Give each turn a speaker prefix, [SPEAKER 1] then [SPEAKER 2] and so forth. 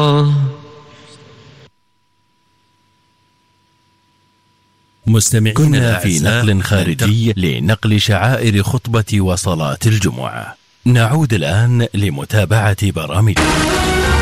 [SPEAKER 1] مستمعين
[SPEAKER 2] كنا في نقل خارجي لنقل شعائر خطبة وصلاة الجمعة. نعود الآن لمتابعة برامج